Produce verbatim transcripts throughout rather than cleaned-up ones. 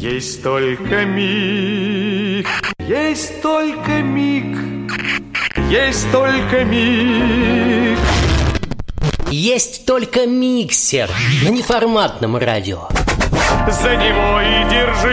Есть только миг, есть только миг, есть только миг. Есть только миксер на неформатном радио. За него и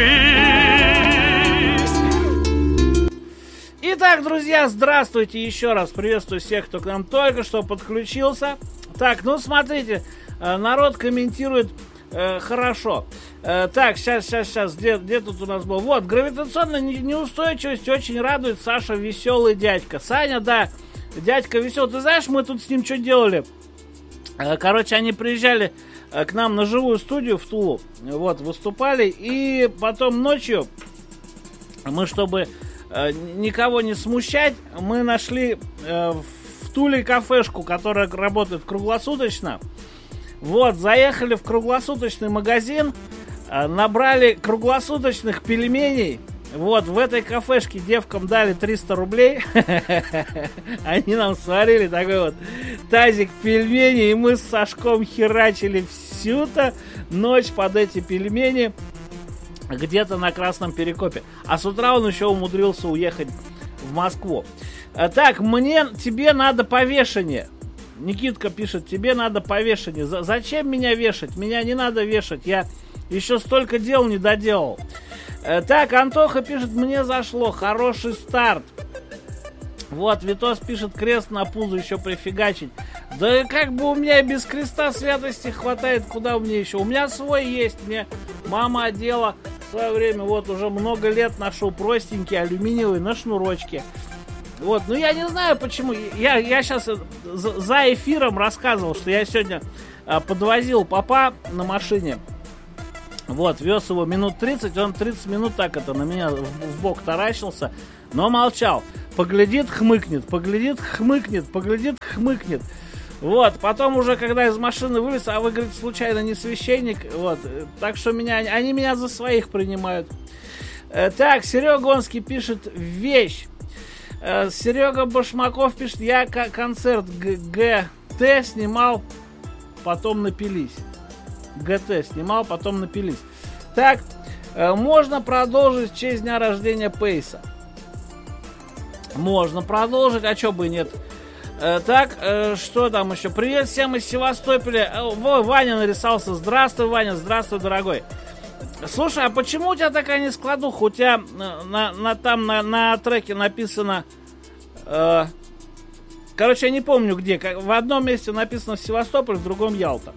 держись. Итак, друзья, здравствуйте еще раз. Приветствую всех, кто к нам только что подключился. Так, ну смотрите, народ комментирует э, хорошо. Э, так, сейчас, сейчас, сейчас, где, где тут у нас был? Вот, гравитационная неустойчивость очень радует Саша Веселый дядька. Саня, да, дядька веселый. Ты знаешь, мы тут с ним что делали? Э, короче, они приезжали э, к нам на живую студию в Тулу. Вот, выступали. И потом ночью мы, чтобы э, никого не смущать, мы нашли э, в Туле кафешку, которая работает круглосуточно. Вот, заехали в круглосуточный магазин, набрали круглосуточных пельменей. Вот, в этой кафешке девкам дали триста рублей. Они нам сварили такой вот тазик пельменей, и мы с Сашком херачили всю-то ночь под эти пельмени где-то на Красном Перекопе. А с утра он еще умудрился уехать в Москву. Так, мне, тебе надо повешение. Никитка пишет, тебе надо повешение. За, зачем меня вешать? Меня не надо вешать. Я еще столько дел не доделал. Э, так, Антоха пишет, мне зашло. Хороший старт. Вот, Витос пишет, крест на пузо еще прифигачить. Да как бы у меня без креста святости хватает. Куда мне еще? У меня свой есть. Мне мама одела в свое время. Вот, уже много лет ношу простенький алюминиевый на шнурочке. Вот, ну я не знаю почему. Я, я сейчас за эфиром рассказывал, что я сегодня а, подвозил папа на машине. Вот, вез его минут тридцать, он тридцать минут так это на меня в, в бок таращился, но молчал. Поглядит, хмыкнет, поглядит, хмыкнет, поглядит, хмыкнет. Вот, потом уже, когда из машины вылез, а вы, говорите, случайно не священник, вот, так что меня, они меня за своих принимают. Э, так, Серега Гонский пишет, вещь. Серега Башмаков пишет, я концерт ГТ снимал, потом напились. ГТ снимал, потом напились. Так, можно продолжить в честь дня рождения Пейса. Можно продолжить, а чё бы и нет. Так, что там еще? Привет всем из Севастополя. Во, Ваня нарисовался. Здравствуй, Ваня, здравствуй, дорогой. Слушай, а почему у тебя такая нескладуха? У тебя на, на, там на, на треке написано... Э, короче, я не помню где. Как, в одном месте написано Севастополь, в другом Ялта.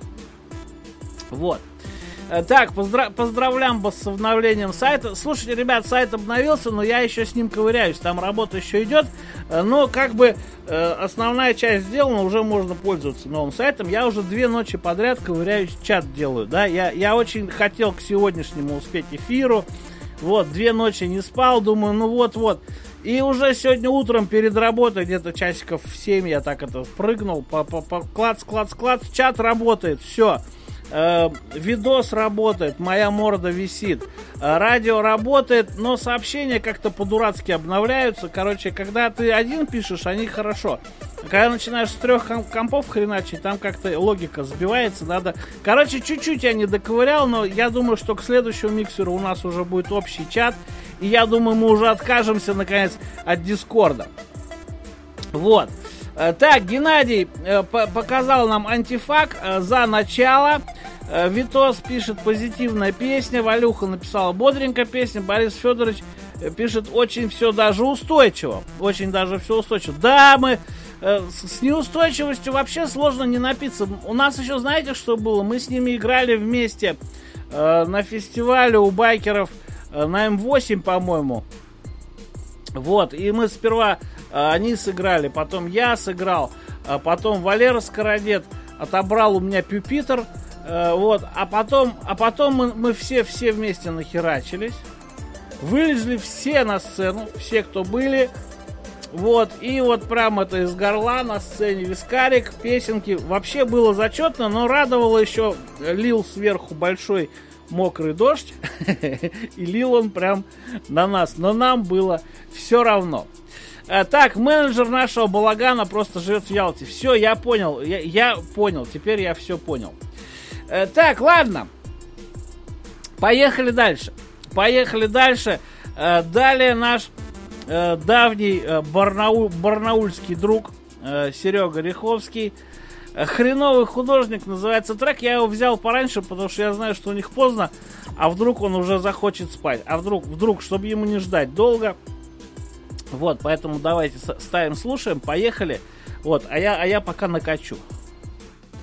Вот. Э, так, поздра- поздравляем вас с обновлением сайта. Слушайте, ребят, сайт обновился, но я еще с ним ковыряюсь. Там работа еще идет. Э, но как бы э, основная часть сделана, уже можно пользоваться новым сайтом. Я уже две ночи подряд ковыряюсь, чат делаю. Да? Я, я очень хотел к сегодняшнему успеть эфиру. Вот, две ночи не спал, думаю, ну вот-вот. И уже сегодня утром перед работой, где-то часиков в семь я так это прыгнул, по, по, по, клац, клац, клац, чат работает, все. Э, видос работает, моя морда висит. Э, радио работает, но сообщения как-то по-дурацки обновляются. Короче, когда ты один пишешь, они хорошо. Когда начинаешь с трех компов хреначить, там как-то логика сбивается. Надо. Короче, чуть-чуть я не доковырял, но я думаю, что к следующему миксеру у нас уже будет общий чат. И я думаю, мы уже откажемся, наконец, от Дискорда. Вот. Так, Геннадий показал нам антифак за начало. Витос пишет позитивная песня. Валюха написала бодренькая песня. Борис Федорович пишет очень все даже устойчиво. Очень даже все устойчиво. Да, мы с неустойчивостью вообще сложно не напиться. У нас еще, знаете, что было? Мы с ними играли вместе на фестивале у байкеров на эм восемь, по-моему. Вот, и мы сперва они сыграли, потом я сыграл, а потом Валера Скородет отобрал у меня пюпитр, вот, а потом, а потом мы, мы все, все вместе нахерачились, вылезли все на сцену, все, кто были, вот, и вот прям это из горла на сцене вискарик, песенки, вообще было зачетно, но радовало еще, лил сверху большой мокрый дождь, и лил он прям на нас, но нам было все равно. А, так, менеджер нашего балагана просто живет в Ялте. Все, я понял, я, я понял, теперь я все понял. А, так, ладно, поехали дальше. поехали дальше. Э, далее наш э, давний э, барнаул, барнаульский друг э, Серега Риховский. Э, хреновый художник называется трек. Я его взял пораньше, потому что я знаю, что у них поздно. А вдруг он уже захочет спать. А вдруг, вдруг, чтобы ему не ждать долго. Вот, поэтому давайте ставим, слушаем. Поехали. Вот, а я, а я пока накачу.